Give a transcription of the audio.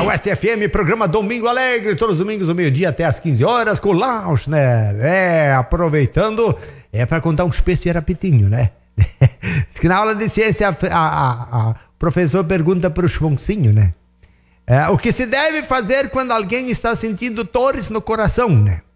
Oeste FM, programa Domingo Alegre, todos os domingos, ao meio-dia até às 15 horas, com o Lauschner. Aproveitando, para contar um espécie rapitinho, né? Diz que na aula de ciência, o professor pergunta para o Schmoncinho, né? O que se deve fazer quando alguém está sentindo dores no coração, né?